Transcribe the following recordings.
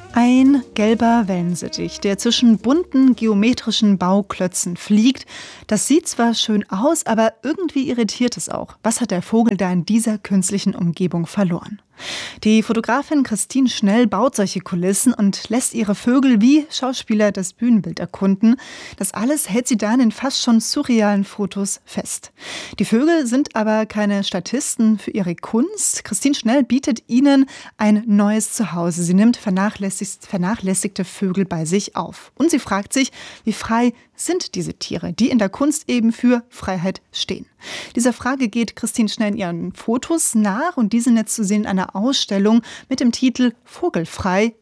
Ein gelber Wellensittich, der zwischen bunten geometrischen Bauklötzen fliegt. Das sieht zwar schön aus, aber irgendwie irritiert es auch. Was hat der Vogel da in dieser künstlichen Umgebung verloren? Die Fotografin Christine Schnell baut solche Kulissen und lässt ihre Vögel wie Schauspieler das Bühnenbild erkunden. Das alles hält sie dann in fast schon surrealen Fotos fest. Die Vögel sind aber keine Statisten für ihre Kunst. Christine Schnell bietet ihnen ein neues Zuhause. Sie nimmt vernachlässigte Vögel bei sich auf. Und sie fragt sich, wie frei sind diese Tiere, die in der Kunst eben für Freiheit stehen? Dieser Frage geht Christine Schnell in ihren Fotos nach und die sind jetzt zu sehen in einer Ausstellung mit dem Titel Vogelfrei?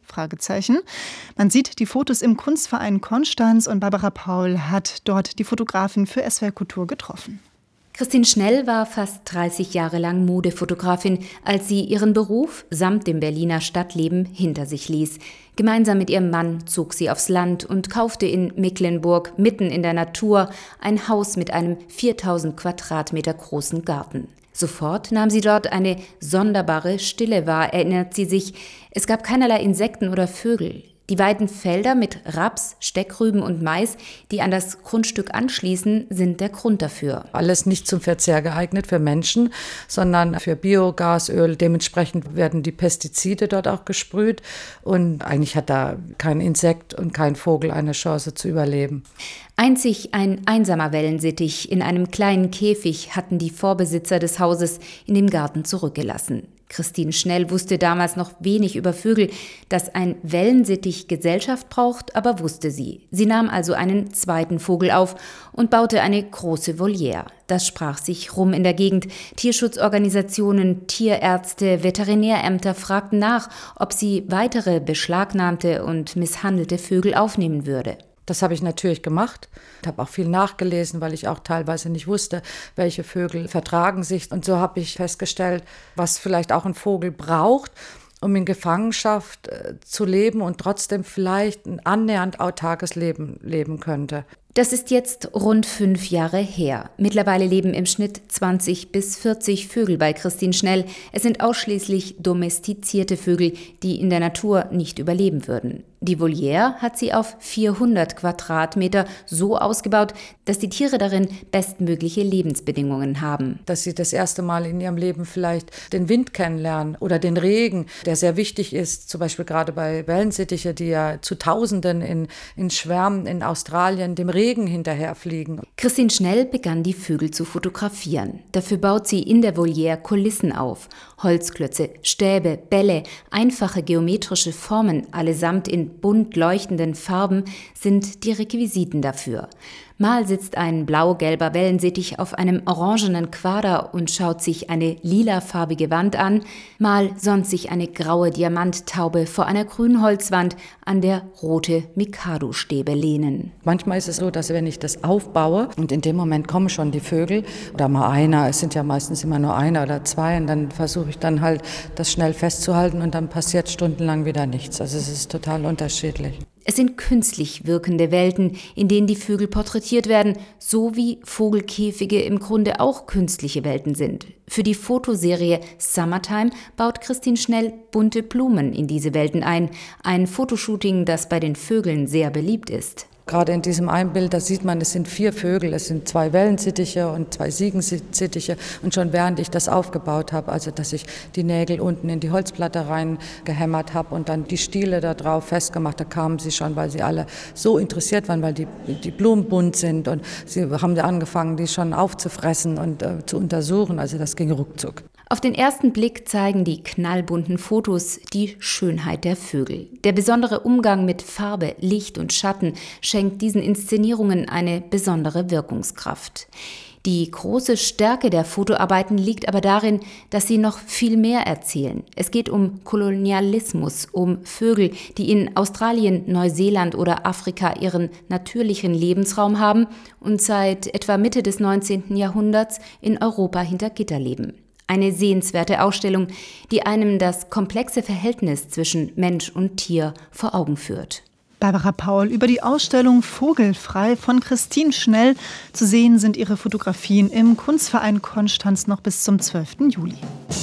Man sieht die Fotos im Kunstverein Konstanz und Barbara Paul hat dort die Fotografin für SWR Kultur getroffen. Christine Schnell war fast 30 Jahre lang Modefotografin, als sie ihren Beruf samt dem Berliner Stadtleben hinter sich ließ. Gemeinsam mit ihrem Mann zog sie aufs Land und kaufte in Mecklenburg mitten in der Natur ein Haus mit einem 4000 Quadratmeter großen Garten. Sofort nahm sie dort eine sonderbare Stille wahr, erinnert sie sich. Es gab keinerlei Insekten oder Vögel. Die weiten Felder mit Raps, Steckrüben und Mais, die an das Grundstück anschließen, sind der Grund dafür. Alles nicht zum Verzehr geeignet für Menschen, sondern für Biogasöl. Dementsprechend werden die Pestizide dort auch gesprüht. Und eigentlich hat da kein Insekt und kein Vogel eine Chance zu überleben. Einzig ein einsamer Wellensittich in einem kleinen Käfig hatten die Vorbesitzer des Hauses in dem Garten zurückgelassen. Christine Schnell wusste damals noch wenig über Vögel. Dass ein Wellensittich Gesellschaft braucht, aber wusste sie. Sie nahm also einen zweiten Vogel auf und baute eine große Voliere. Das sprach sich rum in der Gegend. Tierschutzorganisationen, Tierärzte, Veterinärämter fragten nach, ob sie weitere beschlagnahmte und misshandelte Vögel aufnehmen würde. Das habe ich natürlich gemacht. Ich habe auch viel nachgelesen, weil ich auch teilweise nicht wusste, welche Vögel vertragen sich. Und so habe ich festgestellt, was vielleicht auch ein Vogel braucht, um in Gefangenschaft zu leben und trotzdem vielleicht ein annähernd autarkes Leben leben könnte. Das ist jetzt rund 5 Jahre her. Mittlerweile leben im Schnitt 20 bis 40 Vögel bei Christine Schnell. Es sind ausschließlich domestizierte Vögel, die in der Natur nicht überleben würden. Die Voliere hat sie auf 400 Quadratmeter so ausgebaut, dass die Tiere darin bestmögliche Lebensbedingungen haben. Dass sie das erste Mal in ihrem Leben vielleicht den Wind kennenlernen oder den Regen, der sehr wichtig ist, zum Beispiel gerade bei Wellensittiche, die ja zu Tausenden in Schwärmen in Australien dem Regen hinterherfliegen. Christine Schnell begann die Vögel zu fotografieren. Dafür baut sie in der Voliere Kulissen auf. Holzklötze, Stäbe, Bälle, einfache geometrische Formen, allesamt in bunt leuchtenden Farben, sind die Requisiten dafür. Mal sitzt ein blau-gelber Wellensittich auf einem orangenen Quader und schaut sich eine lilafarbige Wand an, mal sonnt sich eine graue Diamanttaube vor einer grünen Holzwand, an der rote Mikado-Stäbe lehnen. Manchmal ist es so, dass wenn ich das aufbaue und in dem Moment kommen schon die Vögel oder mal einer, es sind ja meistens immer nur einer oder zwei und dann versuche ich dann halt das schnell festzuhalten und dann passiert stundenlang wieder nichts. Also es ist total unterschiedlich. Es sind künstlich wirkende Welten, in denen die Vögel porträtiert werden, so wie Vogelkäfige im Grunde auch künstliche Welten sind. Für die Fotoserie Summertime baut Christine Schnell bunte Blumen in diese Welten ein Fotoshooting, das bei den Vögeln sehr beliebt ist. Gerade in diesem einen Bild, da sieht man, es sind 4 Vögel, es sind 2 Wellensittiche und 2 Siegensittiche. Und schon während ich das aufgebaut habe, also dass ich die Nägel unten in die Holzplatte reingehämmert habe und dann die Stiele da drauf festgemacht, da kamen sie schon, weil sie alle so interessiert waren, weil die Blumen bunt sind. Und sie haben ja angefangen, die schon aufzufressen und zu untersuchen. Also das ging ruckzuck. Auf den ersten Blick zeigen die knallbunten Fotos die Schönheit der Vögel. Der besondere Umgang mit Farbe, Licht und Schatten schenkt diesen Inszenierungen eine besondere Wirkungskraft. Die große Stärke der Fotoarbeiten liegt aber darin, dass sie noch viel mehr erzählen. Es geht um Kolonialismus, um Vögel, die in Australien, Neuseeland oder Afrika ihren natürlichen Lebensraum haben und seit etwa Mitte des 19. Jahrhunderts in Europa hinter Gitter leben. Eine sehenswerte Ausstellung, die einem das komplexe Verhältnis zwischen Mensch und Tier vor Augen führt. Barbara Paul über die Ausstellung Vogelfrei von Christine Schnell. Zu sehen sind ihre Fotografien im Kunstverein Konstanz noch bis zum 12. Juli.